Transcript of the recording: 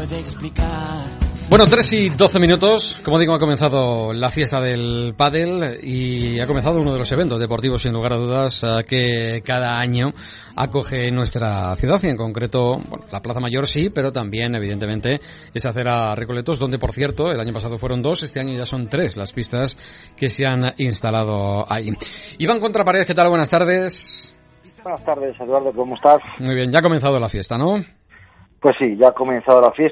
puede explicar. Bueno, 3:12. Como digo, ha comenzado la fiesta del pádel y ha comenzado uno de los eventos deportivos, sin lugar a dudas, que cada año acoge nuestra ciudad y en concreto, bueno, la Plaza Mayor sí, pero también, evidentemente, esa acera Recoletos, donde, por cierto, el año pasado fueron 2, este año ya son 3 las pistas que se han instalado ahí. Iván Contrapared, ¿qué tal? Buenas tardes. Buenas tardes, Eduardo, ¿cómo estás? Muy bien, ya ha comenzado la fiesta, ¿no? Pues sí, ya ha comenzado la fiesta.